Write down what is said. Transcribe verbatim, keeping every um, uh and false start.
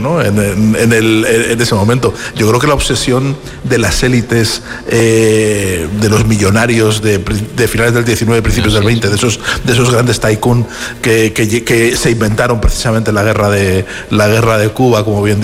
¿no? En, en, en, el, en ese momento. Yo creo que la obsesión de las élites, eh, de los millonarios de, de finales del diecinueve, principios del veinte, de esos, de esos grandes tycoon que, que, que se inventaron precisamente la guerra de, la guerra de Cuba, como bien